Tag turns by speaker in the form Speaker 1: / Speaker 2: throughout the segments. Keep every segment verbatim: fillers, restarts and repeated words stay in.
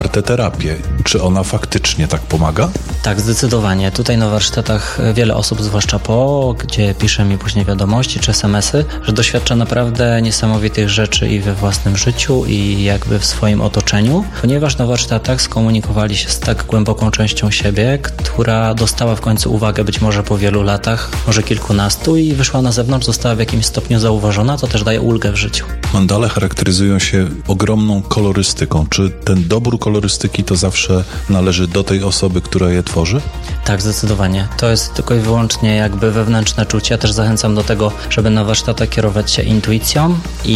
Speaker 1: arteterapię. Czy ona faktycznie tak pomaga?
Speaker 2: Tak, zdecydowanie. Tutaj na warsztatach wiele osób, zwłaszcza po, gdzie pisze mi później wiadomości czy es em esy, że doświadcza naprawdę niesamowitych rzeczy i we własnym życiu i jakby w swoim otoczeniu, ponieważ na warsztatach skomunikowali się z tak głęboką częścią siebie, która dostała w końcu uwagę być może po wielu latach, może kilkunastu i wyszła na zewnątrz, została w jakimś stopniu zauważona, to też daje ulgę w życiu.
Speaker 1: Mandale charakteryzują się ogromną kolorystyką. Czy ten dobór kolorystyki to zawsze należy do tej osoby, która je tworzy?
Speaker 2: Tak, zdecydowanie. To jest tylko i wyłącznie jakby wewnętrzne czucie. Ja też zachęcam do tego, żeby na warsztatach kierować się intuicją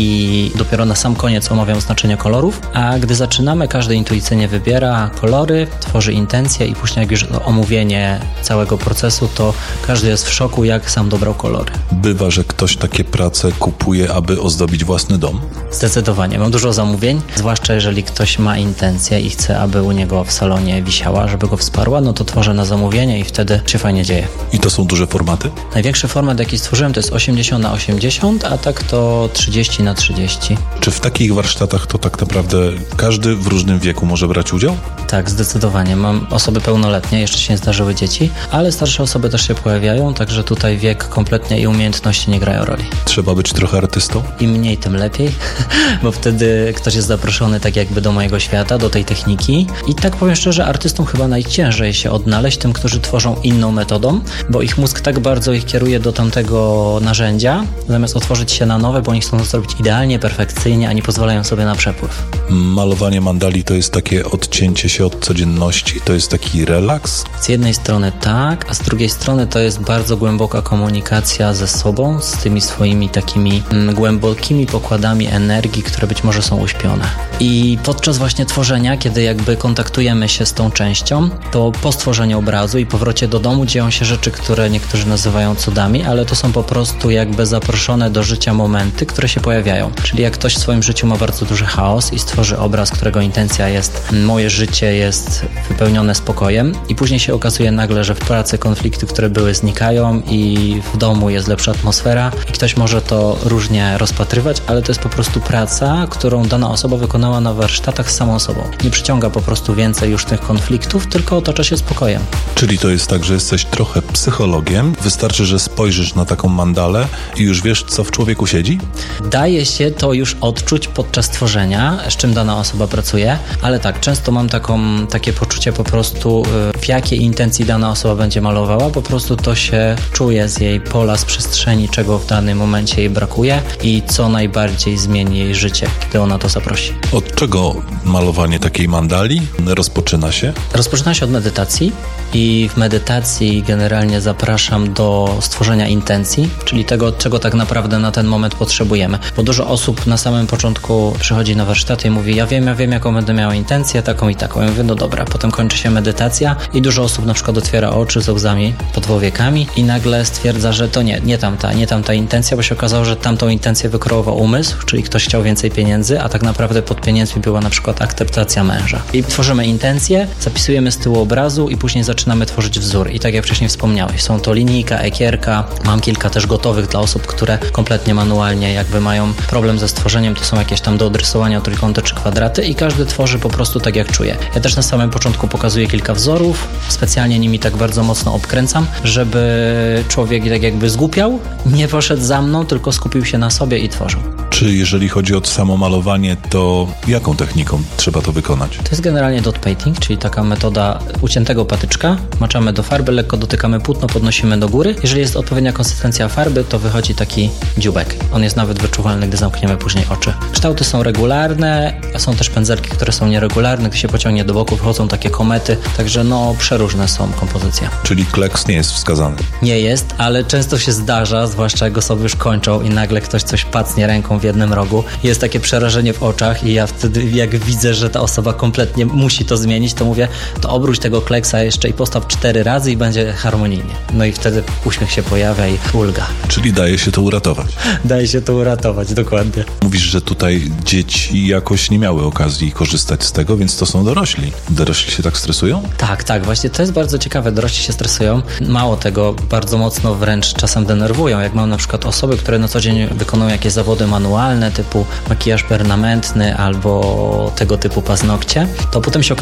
Speaker 2: i dopiero na sam koniec omawiam znaczenie kolorów, a gdy zaczynamy, każdy intuicyjnie wybiera kolory, tworzy intencje i później jak już omówienie całego procesu, to każdy jest w szoku, jak sam dobrał kolory.
Speaker 1: Bywa, że ktoś takie prace kupuje, aby ozdobić własny dom?
Speaker 2: Zdecydowanie. Mam dużo zamówień, zwłaszcza jeżeli ktoś ma intencję i chce, aby u niego w salonie wisiała, żeby go wsparła, no to tworzę na zamówienie i wtedy się fajnie dzieje.
Speaker 1: I to są duże formaty?
Speaker 2: Największy format, jaki stworzyłem, to jest osiemdziesiąt na osiemdziesiąt, a tak to trzydzieści na trzydzieści.
Speaker 1: Czy w takich warsztatach to tak naprawdę każdy w różnym wieku może brać udział?
Speaker 2: Tak, zdecydowanie. Mam osoby pełnoletnie, jeszcze się nie zdarzyły dzieci, ale starsze osoby też się pojawiają, także tutaj wiek kompletnie i umiejętności nie grają roli.
Speaker 1: Trzeba być trochę artystą?
Speaker 2: Im mniej, tym lepiej, bo wtedy ktoś jest zaproszony tak jakby do mojego świata, do tej techniki i tak powiem szczerze, artystom chyba najciężej się odnaleźć, tym, którzy tworzą inną metodą, bo ich mózg tak bardzo ich kieruje do tamtego narzędzia, zamiast otworzyć się na nowe, bo oni chcą to zrobić idealnie, perfekcyjnie, a nie pozwalają sobie na przepływ.
Speaker 1: Malowanie mandali to jest takie odcięcie się od codzienności, to jest taki relaks?
Speaker 2: Z jednej strony tak, a z drugiej strony to jest bardzo głęboka komunikacja ze sobą, z tymi swoimi takimi mm, głębokimi pokładami energii, które być może są uśpione. I podczas właśnie tworzenia, kiedy jakby kontaktujemy się z tą częścią, to po stworzeniu obrazu i powrocie do domu dzieją się rzeczy, które niektórzy nazywają cudami, ale to są po prostu jakby zaproszone do życia momenty, które się pojawiają. Czyli jak ktoś w swoim życiu ma bardzo duży chaos i stworzy obraz, którego intencja jest moje życie jest wypełnione spokojem i później się okazuje nagle, że w pracy konflikty, które były, znikają i w domu jest lepsza atmosfera i ktoś może to różnie rozpatrywać, ale to jest po prostu praca, którą dana osoba wykonała na warsztatach z samą sobą. Nie przyciąga po prostu więcej już tych konfliktów, tylko otacza się spokojem.
Speaker 1: Czyli to jest tak, że jesteś trochę psychologiem, wystarczy, że spojrzysz na taką mandalę i już wiesz, co w człowieku siedzi?
Speaker 2: Daje się to już odczuć podczas tworzenia, z czym dana osoba pracuje, ale tak, często mam taką, takie poczucie po prostu, w jakiej intencji dana osoba będzie malowała, po prostu to się czuje z jej pola, z przestrzeni, czego w danym momencie jej brakuje i co najbardziej zmieni jej życie, kiedy ona to zaprosi.
Speaker 1: Od czego malowanie takiej mandali rozpoczyna się?
Speaker 2: Rozpoczyna się od medytacji i w medytacji generalnie zapraszam do stworzenia intencji, czyli tego, czego tak naprawdę na ten moment potrzebujemy. Bo dużo osób na samym początku przychodzi na warsztaty i mówi, ja wiem, ja wiem, jaką będę miała intencję, taką i taką. Ja mówię, no dobra, potem kończy się medytacja i dużo osób na przykład otwiera oczy z łzami pod powiekami i nagle stwierdza, że to nie, nie tamta, nie tamta intencja, bo się okazało, że tamtą intencję wykreował umysł, czyli ktoś chciał więcej pieniędzy, a tak naprawdę pod pieniędzmi była na przykład akceptacja męża. I tworzymy intencję, zapisujemy z tyłu obrazu i później zaczynamy tworzyć wzór. I tak jak wcześniej wspomniałeś, są to linijka, ekierka, mam kilka też gotowych dla osób, które kompletnie manualnie jakby mają problem ze stworzeniem, to są jakieś tam do odrysowania trójkąty czy kwadraty i każdy tworzy po prostu tak jak czuje. Ja też na samym początku pokazuję kilka wzorów, specjalnie nimi tak bardzo mocno obkręcam, żeby człowiek tak jakby zgłupiał, nie poszedł za mną, tylko skupił się na sobie i tworzył.
Speaker 1: Czy jeżeli chodzi o samo malowanie, to jaką techniką trzeba to wykonać?
Speaker 2: To jest generalnie dot painting, czyli taka metoda uciętego patyczka. Maczamy do farby, lekko dotykamy płótno, podnosimy do góry. Jeżeli jest odpowiednia konsystencja farby, to wychodzi taki dziubek. On jest nawet wyczuwalny, gdy zamkniemy później oczy. Kształty są regularne, a są też pędzelki, które są nieregularne. Gdy się pociągnie do boku, wychodzą takie komety, także no przeróżne są kompozycje.
Speaker 1: Czyli kleks nie jest wskazany?
Speaker 2: Nie jest, ale często się zdarza, zwłaszcza jak osoby już kończą i nagle ktoś coś pacnie ręką w jednym rogu. Jest takie przerażenie w oczach i ja wtedy jak widzę, że ta osoba kompletnie musi to zmienić, to mówię, to obróć tego kleksa jeszcze i postaw cztery razy i będzie harmonijnie. No i wtedy uśmiech się pojawia i ulga.
Speaker 1: Czyli daje się to uratować.
Speaker 2: Daje się to uratować, dokładnie.
Speaker 1: Mówisz, że tutaj dzieci jakoś nie miały okazji korzystać z tego, więc to są dorośli. Dorośli się tak stresują?
Speaker 2: Tak, tak, właśnie to jest bardzo ciekawe. Dorośli się stresują. Mało tego, bardzo mocno wręcz czasem denerwują. Jak mam na przykład osoby, które na co dzień wykonują jakieś zawody manualne, typu makijaż permanentny albo tego typu paznokcie, to potem się okazuje,